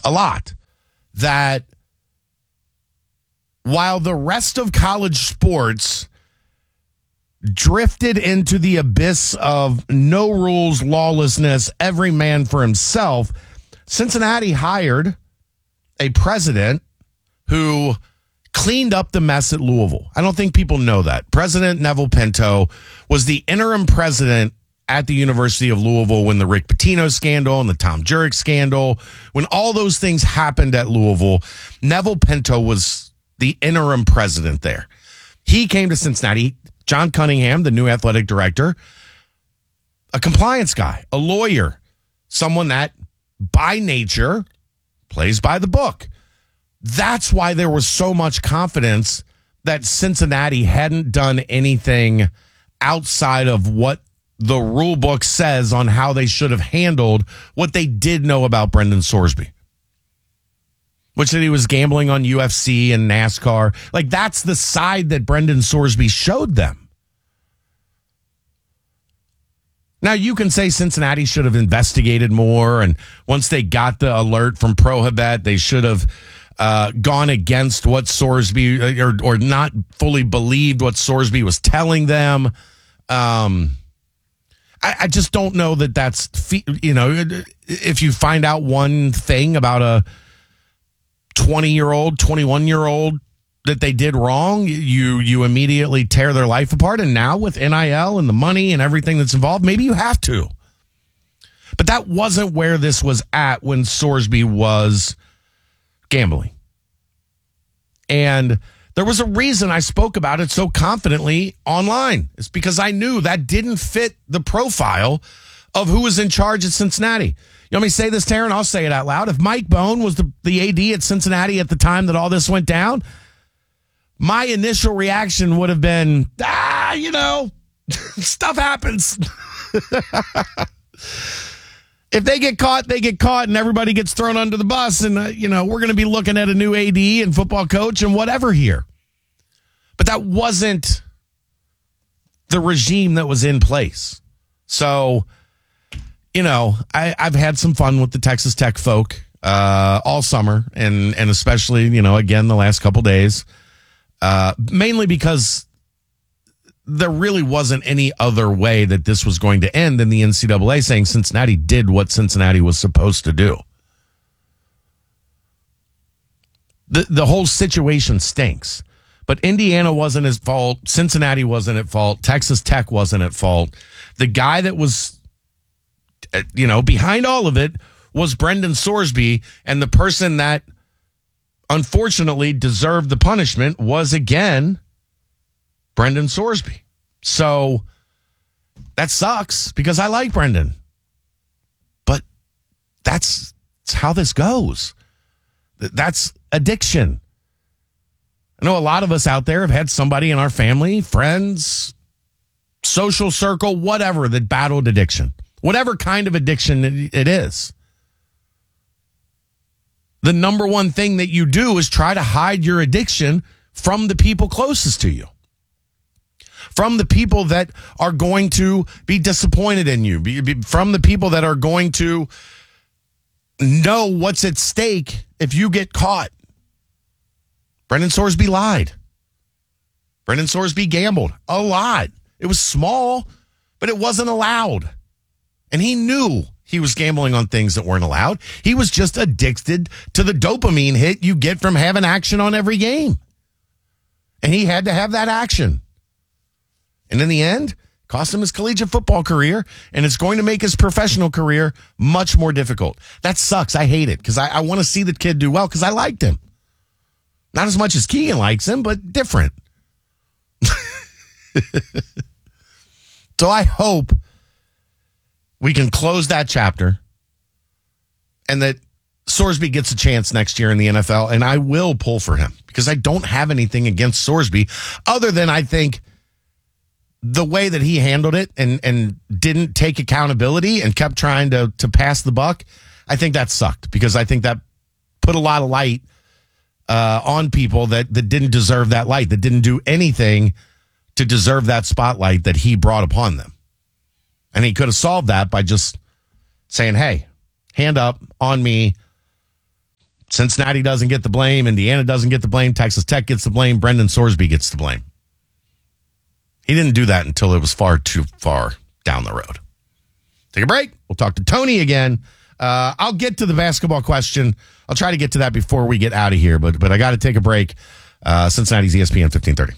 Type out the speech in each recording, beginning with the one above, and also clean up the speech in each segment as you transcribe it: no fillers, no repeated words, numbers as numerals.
a lot, that while the rest of college sports drifted into the abyss of no rules, lawlessness, every man for himself, Cincinnati hired a president who cleaned up the mess at Louisville. I don't think people know that. President Neville Pinto was the interim president at the University of Louisville when the Rick Pitino scandal and the Tom Jurek scandal, when all those things happened at Louisville, Neville Pinto was the interim president there. He came to Cincinnati. John Cunningham, the new athletic director, a compliance guy, a lawyer, someone that by nature plays by the book. That's why there was so much confidence that Cincinnati hadn't done anything outside of what the rule book says on how they should have handled what they did know about Brendan Sorsby, which that he was gambling on UFC and NASCAR. Like, that's the side that Brendan Sorsby showed them. Now, you can say Cincinnati should have investigated more, and once they got the alert from Prohibet, they should have gone against what Sorsby, or not fully believed what Sorsby was telling them. I just don't know that that's, if you find out one thing about a 20-year-old, 21-year-old that they did wrong, you immediately tear their life apart. And now with NIL and the money and everything that's involved, maybe you have to. But that wasn't where this was at when Sorsby was gambling. And there was a reason I spoke about it so confidently online. It's because I knew that didn't fit the profile of who was in charge at Cincinnati. You want me to say this, Taryn? I'll say it out loud. If Mike Bohn was the AD at Cincinnati at the time that all this went down, my initial reaction would have been, stuff happens. If they get caught, they get caught, and everybody gets thrown under the bus. And, we're going to be looking at a new AD and football coach and whatever here. But that wasn't the regime that was in place. So, I've had some fun with the Texas Tech folk all summer, and especially, again, the last couple days, mainly because there really wasn't any other way that this was going to end than the NCAA saying Cincinnati did what Cincinnati was supposed to do. The whole situation stinks. But Indiana wasn't at fault. Cincinnati wasn't at fault. Texas Tech wasn't at fault. The guy that was, behind all of it was Brendan Sorsby, and the person that unfortunately deserved the punishment was, again, Brendan Sorsby. So that sucks because I like Brendan. But that's how this goes. That's addiction. I know a lot of us out there have had somebody in our family, friends, social circle, whatever, that battled addiction. Whatever kind of addiction it is. The number one thing that you do is try to hide your addiction from the people closest to you. From the people that are going to be disappointed in you. From the people that are going to know what's at stake if you get caught. Brendan Sorsby lied. Brendan Sorsby gambled a lot. It was small, but it wasn't allowed. And he knew he was gambling on things that weren't allowed. He was just addicted to the dopamine hit you get from having action on every game. And he had to have that action. And in the end, cost him his collegiate football career, and it's going to make his professional career much more difficult. That sucks. I hate it because I want to see the kid do well because I liked him. Not as much as Keegan likes him, but different. So I hope we can close that chapter and that Sorsby gets a chance next year in the NFL, and I will pull for him because I don't have anything against Sorsby other than I think the way that he handled it and didn't take accountability and kept trying to pass the buck. I think that sucked because I think that put a lot of light on people that didn't deserve that light, that didn't do anything to deserve that spotlight that he brought upon them. And he could have solved that by just saying, hey, hand up on me. Cincinnati doesn't get the blame. Indiana doesn't get the blame. Texas Tech gets the blame. Brendan Sorsby gets the blame. He didn't do that until it was far too far down the road. Take a break. We'll talk to Tony again. I'll get to the basketball question. I'll try to get to that before we get out of here, but I got to take a break. Cincinnati's ESPN 1530.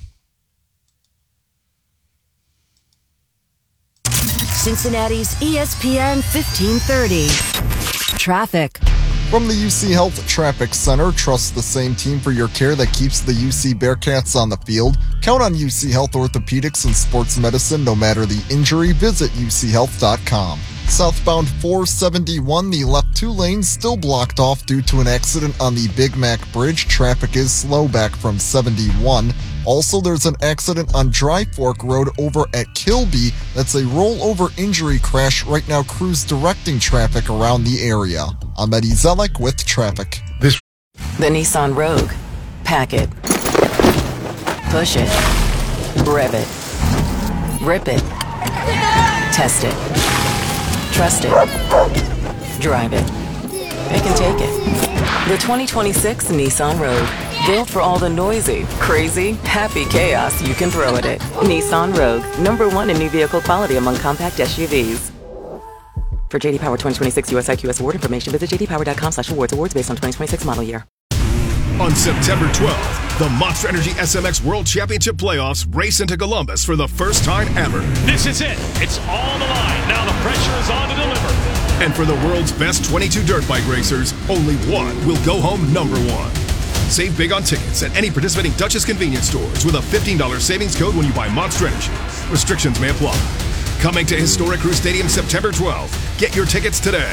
Cincinnati's ESPN 1530. Traffic. From the UC Health Traffic Center, trust the same team for your care that keeps the UC Bearcats on the field. Count on UC Health Orthopedics and Sports Medicine no matter the injury. Visit uchealth.com. Southbound 471, the left two lanes still blocked off due to an accident on the Big Mac Bridge. Traffic is slow back from 71. Also, there's an accident on Dry Fork Road over at Kilby. That's a rollover injury crash. Right now, crews directing traffic around the area. I'm Eddie Zellick with traffic. The Nissan Rogue. Pack it. Push it. Rev it. Rip it. Test it. Trust it. Drive it. It can take it. The 2026 Nissan Rogue. Built for all the noisy, crazy, happy chaos you can throw at it. Nissan Rogue. #1 in new vehicle quality among compact SUVs. For JD Power 2026 US IQS award information, visit jdpower.com/awards. Awards based on 2026 model year. On September 12th, the Monster Energy SMX World Championship Playoffs race into Columbus for the first time ever. This is it. It's on the line. Now the pressure is on to deliver. And for the world's best 22 dirt bike racers, only one will go home #1. Save big on tickets at any participating Duchess convenience stores with a $15 savings code when you buy Monster Energy. Restrictions may apply. Coming to historic Crew Stadium September 12th. Get your tickets today.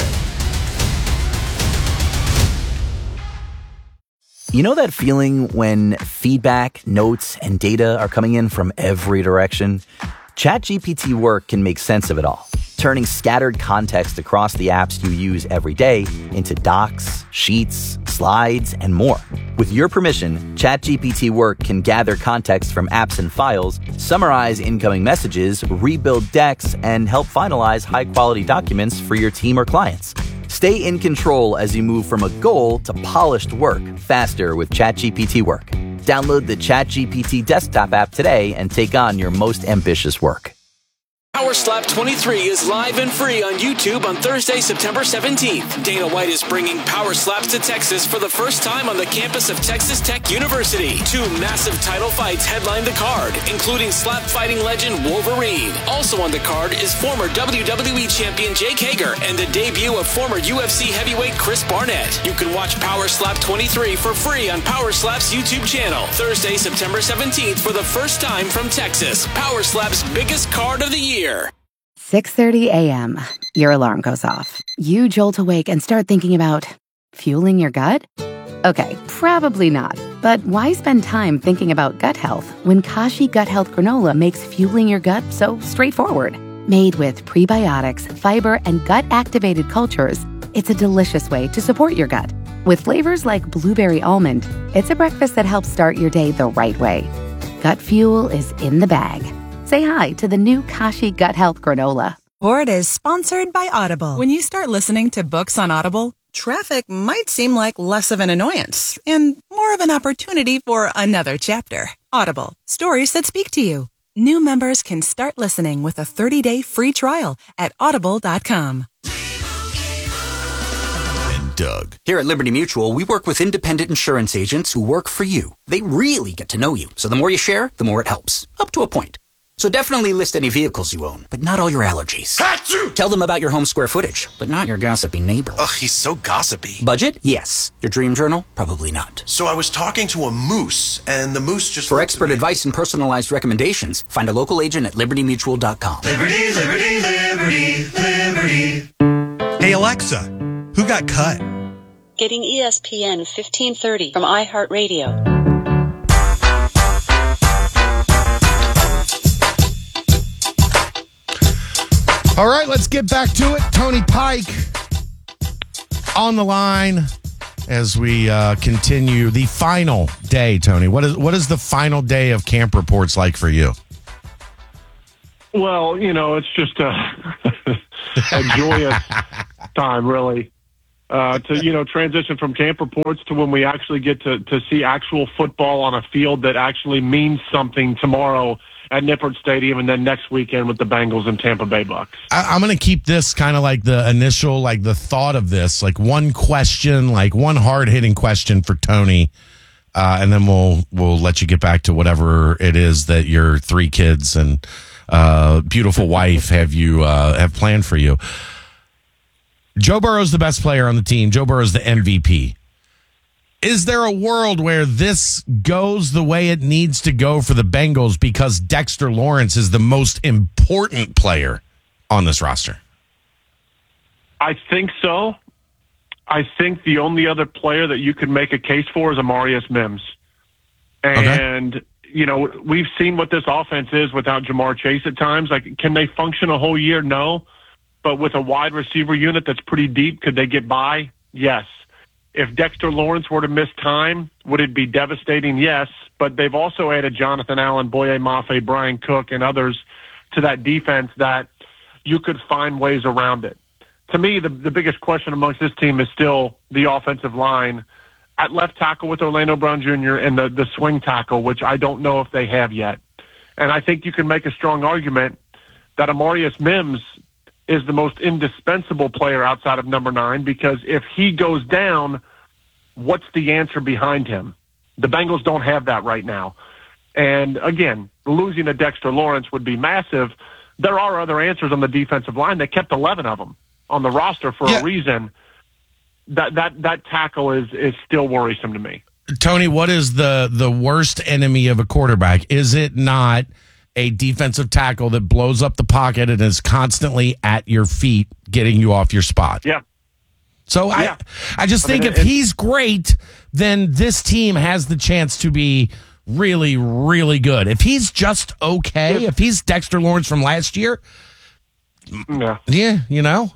You know that feeling when feedback, notes, and data are coming in from every direction? ChatGPT Work can make sense of it all, turning scattered context across the apps you use every day into docs, sheets, slides, and more. With your permission, ChatGPT Work can gather context from apps and files, summarize incoming messages, rebuild decks, and help finalize high-quality documents for your team or clients. Stay in control as you move from a goal to polished work faster with ChatGPT Work. Download the ChatGPT desktop app today and take on your most ambitious work. Power Slap 23 is live and free on YouTube on Thursday, September 17th. Dana White is bringing Power Slaps to Texas for the first time on the campus of Texas Tech University. 2 massive title fights headline the card, including slap fighting legend Wolverine. Also on the card is former WWE champion Jake Hager and the debut of former UFC heavyweight Chris Barnett. You can watch Power Slap 23 for free on Power Slap's YouTube channel. Thursday, September 17th for the first time from Texas. Power Slap's biggest card of the year. 6:30 a.m. Your alarm goes off. You jolt awake and start thinking about fueling your gut? Okay, probably not. But why spend time thinking about gut health when Kashi Gut Health Granola makes fueling your gut so straightforward? Made with prebiotics, fiber, and gut-activated cultures, it's a delicious way to support your gut. With flavors like blueberry almond, it's a breakfast that helps start your day the right way. Gut fuel is in the bag. Say hi to the new Kashi Gut Health Granola. Ford is sponsored by Audible. When you start listening to books on Audible, traffic might seem like less of an annoyance and more of an opportunity for another chapter. Audible, stories that speak to you. New members can start listening with a 30-day free trial at audible.com. Doug. Here at Liberty Mutual, we work with independent insurance agents who work for you. They really get to know you, so the more you share, the more it helps. Up to a point. So definitely list any vehicles you own, but not all your allergies. Achoo! Tell them about your home square footage, but not your gossipy neighbor. Ugh, he's so gossipy. Budget? Yes. Your dream journal? Probably not. So I was talking to a moose, and the moose just... For expert advice and personalized recommendations, find a local agent at libertymutual.com. Liberty, liberty, liberty, liberty. Hey, Alexa, who got cut? Getting ESPN 1530 from iHeartRadio. All right, let's get back to it. Tony Pike on the line as we continue the final day. Tony, what is the final day of camp reports like for you? Well, it's just a joyous time, really. to transition from camp reports to when we actually get to see actual football on a field that actually means something tomorrow at Nippert Stadium, and then next weekend with the Bengals and Tampa Bay Bucks. I'm going to keep this kind of like the initial, like the thought of this, like one question, like one hard-hitting question for Tony, and then we'll let you get back to whatever it is that your 3 kids and beautiful wife have planned for you. Joe Burrow's the best player on the team. Joe Burrow's the MVP. Is there a world where this goes the way it needs to go for the Bengals because Dexter Lawrence is the most important player on this roster? I think so. I think the only other player that you could make a case for is Amarius Mims. And, we've seen what this offense is without Jamar Chase at times. Like, can they function a whole year? No. But with a wide receiver unit that's pretty deep, could they get by? Yes. If Dexter Lawrence were to miss time, would it be devastating? Yes. But they've also added Jonathan Allen, Boye Mafe, Brian Cook, and others to that defense that you could find ways around it. To me, the biggest question amongst this team is still the offensive line at left tackle with Orlando Brown Jr. and the swing tackle, which I don't know if they have yet. And I think you can make a strong argument that Amarius Mims is the most indispensable player outside of number 9, because if he goes down, what's the answer behind him? The Bengals don't have that right now. And again, losing a Dexter Lawrence would be massive. There are other answers on the defensive line. They kept 11 of them on the roster for a reason. That tackle is still worrisome to me. Tony, what is the worst enemy of a quarterback? Is it not a defensive tackle that blows up the pocket and is constantly at your feet, getting you off your spot? Yeah. So I just think if he's great, then this team has the chance to be really, really good. If he's just okay, if he's Dexter Lawrence from last year, If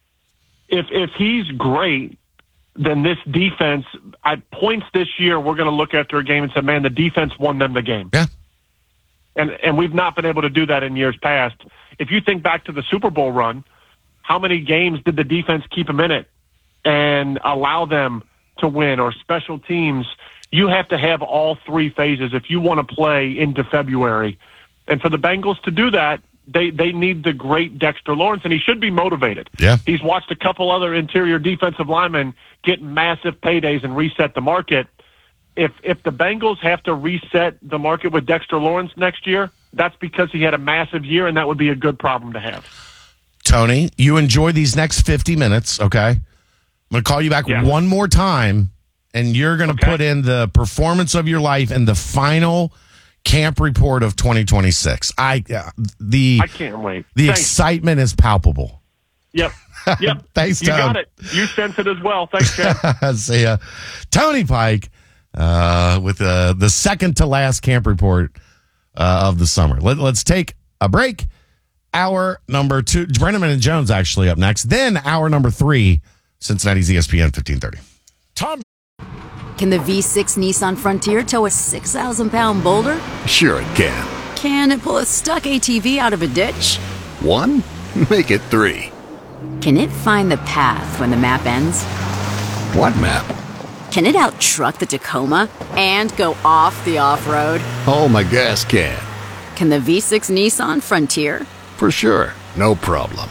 he's great, then this defense, at points this year, we're going to look after a game and say, man, the defense won them the game. Yeah. And we've not been able to do that in years past. If you think back to the Super Bowl run, how many games did the defense keep them in it and allow them to win, or special teams? You have to have all 3 phases if you want to play into February. And for the Bengals to do that, they need the great Dexter Lawrence, and he should be motivated. Yeah. He's watched a couple other interior defensive linemen get massive paydays and reset the market. If the Bengals have to reset the market with Dexter Lawrence next year, that's because he had a massive year, and that would be a good problem to have. Tony, you enjoy these next 50 minutes, okay? I'm going to call you back one more time, and you're going to put in the performance of your life and the final camp report of 2026. I can't wait. The excitement is palpable. Yep. Thanks, You Tom. got it. You sense it as well. Thanks, Chad. See ya. Tony Pike with the second to last camp report of the summer. Let's take a break. Hour number 2, Brenneman and Jones actually up next. Then hour number 3, Cincinnati's ESPN 1530. Tom. Can the V6 Nissan Frontier tow a 6,000-pound boulder? Sure it can. Can it pull a stuck ATV out of a ditch? 1? Make it 3. Can it find the path when the map ends? What map? Can it out-truck the Tacoma and go off the off-road? Oh, my gas can. Can the V6 Nissan Frontier? For sure. No problem.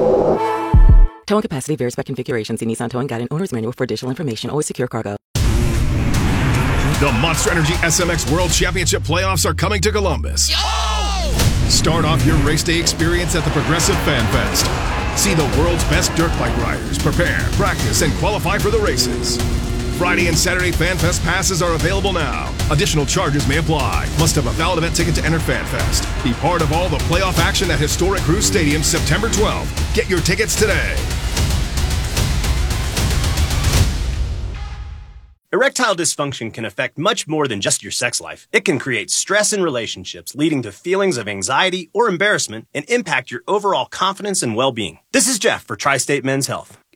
Towing capacity varies by configuration. See Nissan Towing Guide and Owner's Manual for additional information. Always secure cargo. The Monster Energy SMX World Championship playoffs are coming to Columbus. Start off your race day experience at the Progressive Fan Fest. See the world's best dirt bike riders prepare, practice, and qualify for the races. Friday and Saturday Fan Fest passes are available now. Additional charges may apply. Must have a valid event ticket to enter Fan Fest. Be part of all the playoff action at historic Cruise Stadium September 12th. Get your tickets today. Erectile dysfunction can affect much more than just your sex life. It can create stress in relationships, leading to feelings of anxiety or embarrassment, and impact your overall confidence and well-being. This is Jeff for Tri-State Men's Health.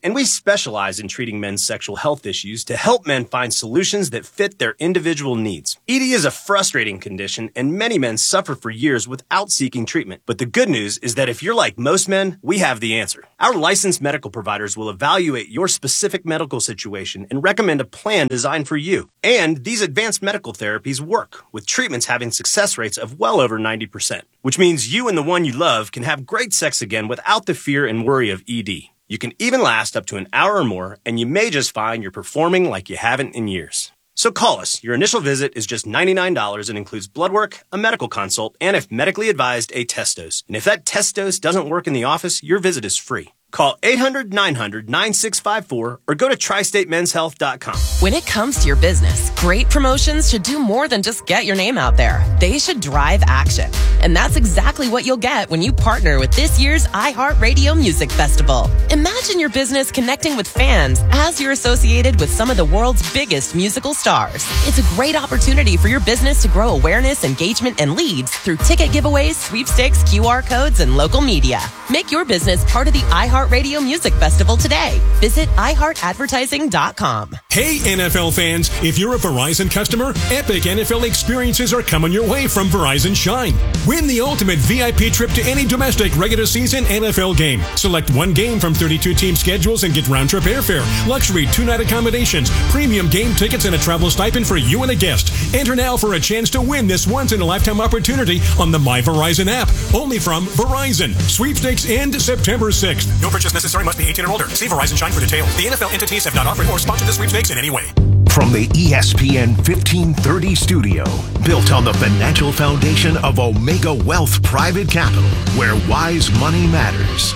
and we specialize in treating men's sexual health issues to help men find solutions that fit their individual needs. ED is a frustrating condition, and many men suffer for years without seeking treatment. But the good news is that if you're like most men, we have the answer. Our licensed medical providers will evaluate your specific medical situation and recommend a plan designed for you. And these advanced medical therapies work, with treatments having success rates of well over 90%, which means you and the one you love can have great sex again without the fear and worry of ED. You can even last up to an hour or more, and you may just find you're performing like you haven't in years. So call us. Your initial visit is just $99 and includes blood work, a medical consult, and if medically advised, a test dose. And if that test dose doesn't work in the office, your visit is free. Call 800-900-9654 or go to tristatemenshealth.com. When it comes to your business, great promotions should do more than just get your name out there. They should drive action. And that's exactly what you'll get when you partner with this year's iHeartRadio Music Festival. Imagine your business connecting with fans as you're associated with some of the world's biggest musical stars. It's a great opportunity for your business to grow awareness, engagement, and leads through ticket giveaways, sweepstakes, QR codes, and local media. Make your business part of the iHeartRadio Music Festival today. Visit iHeartAdvertising.com. Hey, NFL fans, if you're a Verizon customer, epic NFL experiences are coming your way from Verizon Shine. Win the ultimate VIP trip to any domestic regular season NFL game. Select one game from 32 team schedules and get round-trip airfare, luxury 2-night accommodations, premium game tickets, and a travel stipend for you and a guest. Enter now for a chance to win this once-in-a-lifetime opportunity on the My Verizon app. Only from Verizon. Sweepstakes end September 6th. No purchase necessary. Must be 18 or older. See Verizon Shine for details. The NFL entities have not offered or sponsored the sweepstakes in any way. From the ESPN 1530 studio, built on the financial foundation of Omega Wealth Private Capital, where wise money matters.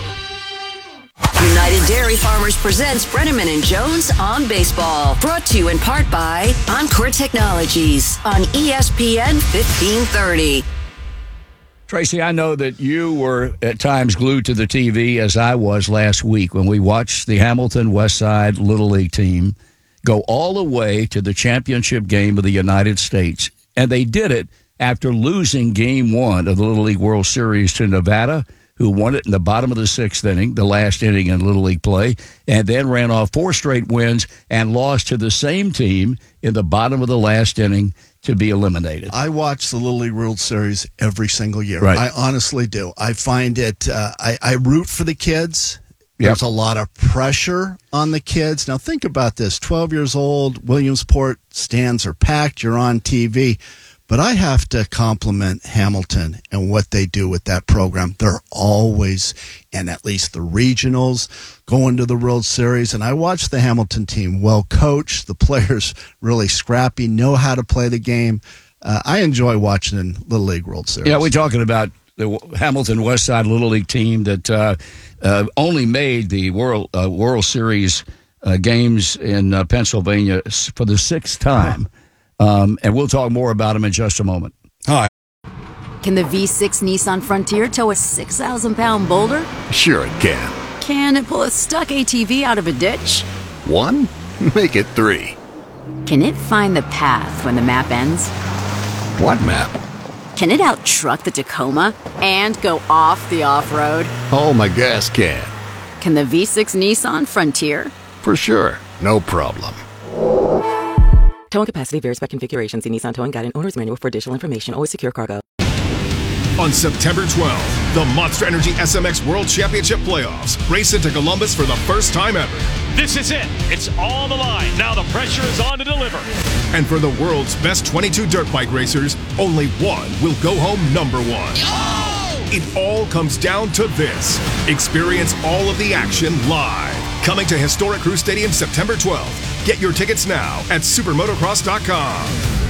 United Dairy Farmers presents Brenneman and Jones on Baseball. Brought to you in part by Encore Technologies on ESPN 1530. Tracy, I know that you were at times glued to the TV as I was last week when we watched the Hamilton Westside Little League team go all the way to the championship game of the United States. And they did it after losing Game 1 of the Little League World Series to Nevada, who won it in the bottom of the sixth inning, the last inning in Little League play, and then ran off 4 straight wins and lost to the same team in the bottom of the last inning to be eliminated. I watch the Little League World Series every single year. Right. I honestly do. I find it, I root for the kids. Yep. There's a lot of pressure on the kids. Now think about this, 12 years old, Williamsport stands are packed, you're on TV. But I have to compliment Hamilton and what they do with that program. They're always in at least the regionals, going to the World Series. And I watch the Hamilton team, well coached, the players really scrappy, know how to play the game. I enjoy watching Little League World Series. Yeah, we're talking about the Hamilton Westside Little League team that only made the World Series games in Pennsylvania for the 6th time. And we'll talk more about them in just a moment. All right. Can the V6 Nissan Frontier tow a 6,000-pound boulder? Sure it can. Can it pull a stuck ATV out of a ditch? 1? Make it 3. Can it find the path when the map ends? What map? Can it out-truck the Tacoma and go off the off-road? Oh, my gas can. Can the V6 Nissan Frontier? For sure. No problem. Towing capacity varies by configuration. See Nissan Towing Guide and Owner's Manual for additional information. Always secure cargo. On September 12th, the Monster Energy SMX World Championship Playoffs race into Columbus for the first time ever. This is it. It's all on the line. Now the pressure is on to deliver. And for the world's best 22 dirt bike racers, only one will go home number 1. It all comes down to this. Experience all of the action live. Coming to Historic Crew Stadium September 12th. Get your tickets now at supermotocross.com.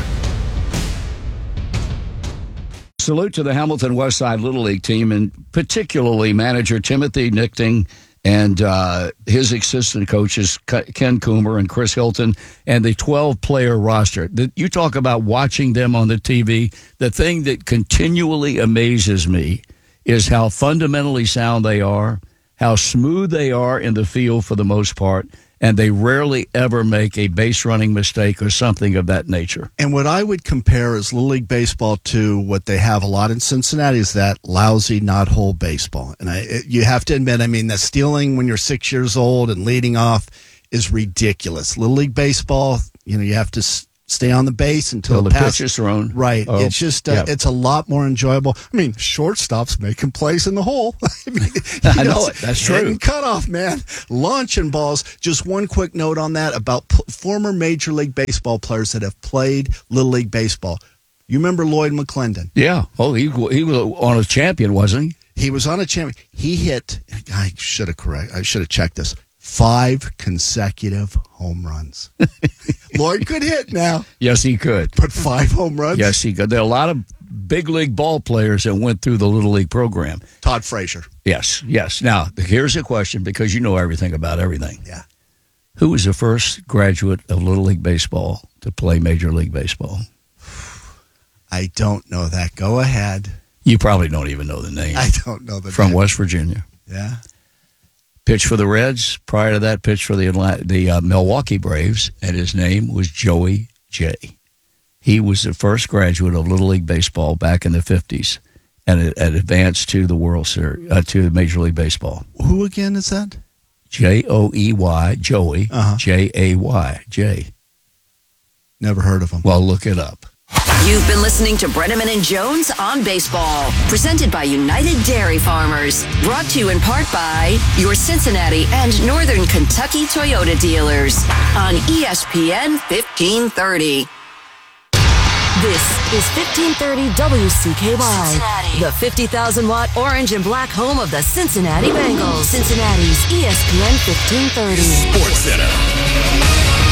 Salute to the Hamilton Westside Little League team, and particularly manager Timothy Nichting and his assistant coaches, Ken Coomer and Chris Hilton, and the 12-player roster. You talk about watching them on the TV. The thing that continually amazes me is how fundamentally sound they are, how smooth they are in the field for the most part, and they rarely ever make a base running mistake or something of that nature. And what I would compare is Little League Baseball to what they have a lot in Cincinnati is that lousy not-hole baseball. And you have to admit, the stealing when you're 6 years old and leading off is ridiculous. Little League Baseball, you have to stay on the base until the pitch is thrown. Right. It's just, it's a lot more enjoyable. Shortstops making plays in the hole. I know it. That's true. Cutoff, man. Launching balls. Just one quick note on that about former Major League Baseball players that have played Little League Baseball. You remember Lloyd McClendon? Yeah. Oh, he was on a champion, wasn't he? He was on a champion. He hit, I should have checked this, 5 consecutive home runs. Lloyd could hit now. Yes, he could. But 5 home runs? Yes, he could. There are a lot of big league ball players that went through the Little League program. Todd Frazier. Yes. Now, here's a question because you know everything about everything. Yeah. Who was the first graduate of Little League Baseball to play Major League Baseball? I don't know that. Go ahead. You probably don't even know the name. I don't know the name. From West Virginia. Yeah. Pitched for the Reds. Prior to that, pitched for the Milwaukee Braves, and his name was Joey J. He was the first graduate of Little League Baseball back in the 50s, and it advanced to the World Series, to the Major League Baseball. Who again is that? Joey, Joey, Jay, Jay. Never heard of him. Well, look it up. You've been listening to Brenneman and Jones on Baseball, presented by United Dairy Farmers, brought to you in part by your Cincinnati and Northern Kentucky Toyota dealers on ESPN 1530. This is 1530 WCKY, the 50,000-watt orange and black home of the Cincinnati Bengals. Cincinnati's ESPN 1530. Sports Center.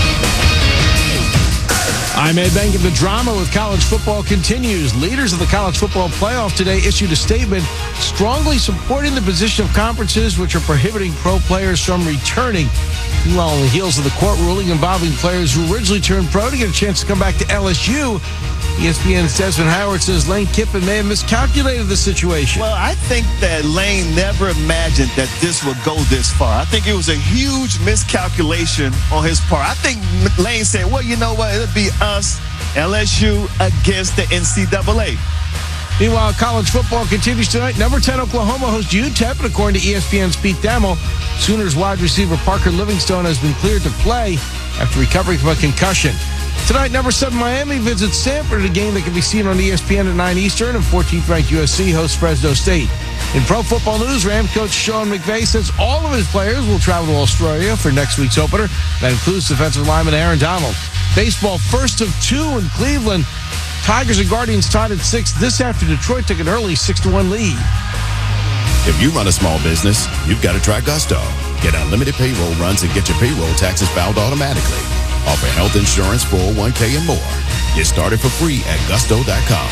I'm Ed Bank, and the drama with college football continues. Leaders of the college football playoff today issued a statement strongly supporting the position of conferences which are prohibiting pro players from returning. Meanwhile, on the heels of the court ruling involving players who originally turned pro to get a chance to come back to LSU, ESPN's Desmond Howard says Lane Kiffin may have miscalculated the situation. Well, I think that Lane never imagined that this would go this far. I think it was a huge miscalculation on his part. I think Lane said, well, you know what? It'll be us, LSU, against the NCAA. Meanwhile, college football continues tonight. Number 10 Oklahoma hosts UTEP, and according to ESPN's Pete Thamel, Sooners wide receiver Parker Livingstone has been cleared to play after recovering from a concussion. Tonight, number 7 Miami visits Stanford, a game that can be seen on ESPN at 9 Eastern, and 14th-ranked USC hosts Fresno State. In pro football news, Rams coach Sean McVay says all of his players will travel to Australia for next week's opener. That includes defensive lineman Aaron Donald. Baseball, first of 2 in Cleveland. Tigers and Guardians tied at 6 this after Detroit took an early 6-1 lead. If you run a small business, you've got to try Gusto. Get unlimited payroll runs and get your payroll taxes filed automatically. Offer health insurance, 401k, and more. Get started for free at gusto.com.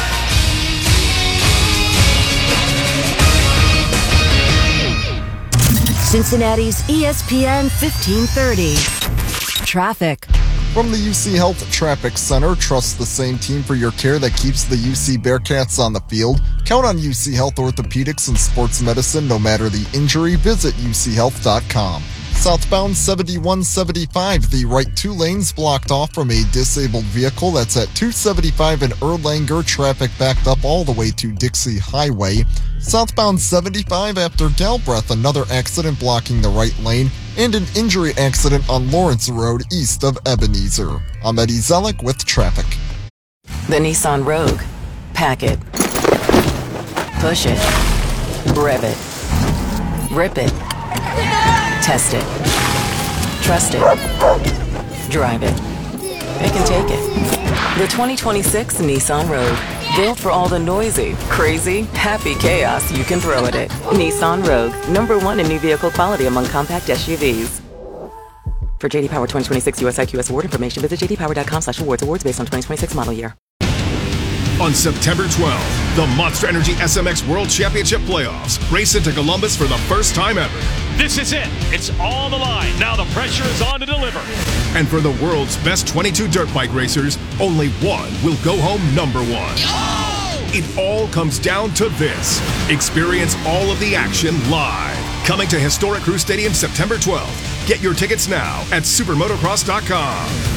Cincinnati's ESPN 1530. Traffic. From the UC Health Traffic Center, trust the same team for your care that keeps the UC Bearcats on the field. Count on UC Health Orthopedics and Sports Medicine no matter the injury. Visit uchealth.com. Southbound 7175, the right 2 lanes blocked off from a disabled vehicle. That's at 275 in Erlanger. Traffic backed up all the way to Dixie Highway. Southbound 75 after Galbraith, another accident blocking the right lane, and an injury accident on Lawrence Road east of Ebenezer. I'm Eddie Zellick with traffic. The Nissan Rogue. Pack it. Push it. Rev it. Rip it. Test it. Trust it. Drive it. It can take it. The 2026 Nissan Rogue. Built for all the noisy, crazy, happy chaos you can throw at it. Nissan Rogue. #1 in new vehicle quality among compact SUVs. For JD Power 2026 US IQS award information, visit jdpower.com/awards. Awards based on 2026 model year. On September 12th, the Monster Energy SMX World Championship Playoffs race into Columbus for the first time ever. This is it. It's all the line. Now the pressure is on to deliver. And for the world's best 22 dirt bike racers, only one will go home #1. It all comes down to this. Experience all of the action live. Coming to historic Crew Stadium September 12th. Get your tickets now at supermotocross.com.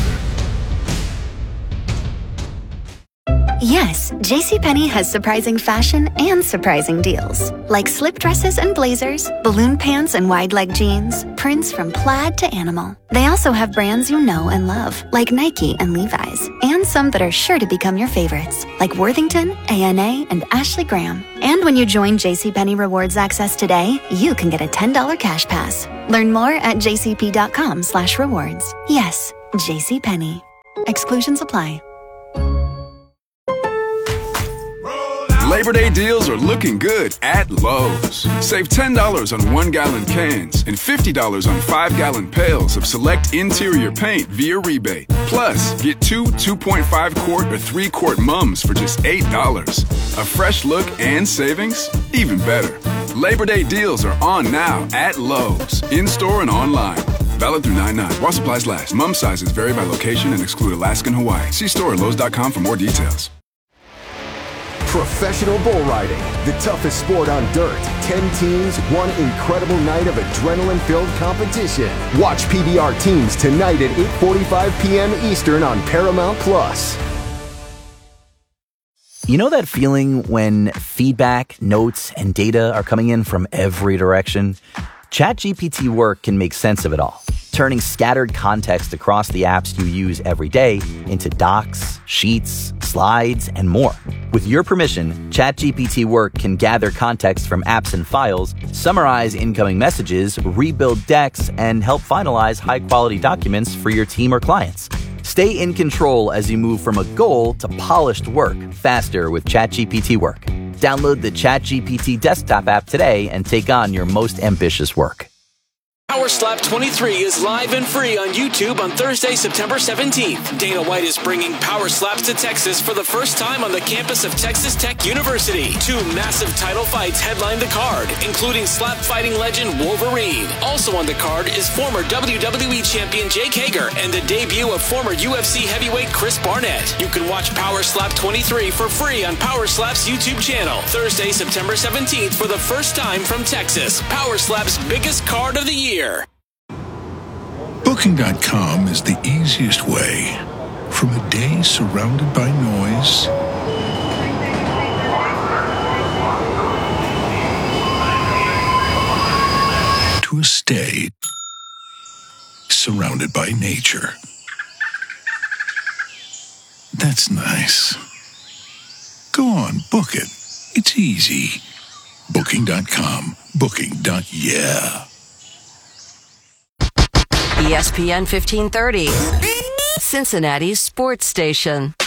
Yes, JCPenney has surprising fashion and surprising deals. Like slip dresses and blazers, balloon pants and wide leg jeans, prints from plaid to animal. They also have brands you know and love, like Nike and Levi's, and some that are sure to become your favorites, like Worthington, A&A, and Ashley Graham. And when you join JCPenney Rewards Access today, you can get a $10 cash pass. Learn more at jcp.com/rewards. Yes, JCPenney. Exclusions apply. Labor Day deals are looking good at Lowe's. Save $10 on 1-gallon cans and $50 on 5-gallon pails of select interior paint via rebate. Plus, get 2 2.5-quart or 3-quart mums for just $8. A fresh look and savings? Even better. Labor Day deals are on now at Lowe's, in-store and online. Valid through 9/9. While supplies last. Mum sizes vary by location and exclude Alaska and Hawaii. See store at Lowe's.com for more details. Professional bull riding, the toughest sport on dirt. 10 teams, one incredible night of adrenaline-filled competition. Watch PBR teams tonight at 8:45 p.m. Eastern on Paramount+. You know that feeling when feedback, notes, and data are coming in from every direction? ChatGPT Work can make sense of it all, turning scattered context across the apps you use every day into docs, sheets, slides, and more. With your permission, ChatGPT Work can gather context from apps and files, summarize incoming messages, rebuild decks, and help finalize high-quality documents for your team or clients. Stay in control as you move from a goal to polished work faster with ChatGPT Work. Download the ChatGPT desktop app today and take on your most ambitious work. Power Slap 23 is live and free on YouTube on Thursday, September 17th. Dana White is bringing Power Slaps to Texas for the first time on the campus of Texas Tech University. 2 massive title fights headline the card, including slap fighting legend Wolverine. Also on the card is former WWE champion Jake Hager and the debut of former UFC heavyweight Chris Barnett. You can watch Power Slap 23 for free on Power Slap's YouTube channel. Thursday, September 17th for the first time from Texas. Power Slap's biggest card of the year. Booking.com is the easiest way from a day surrounded by noise to a stay surrounded by nature. That's nice. Go on, book it. It's easy. Booking.com. Booking.yeah. ESPN 1530, Cincinnati's sports station.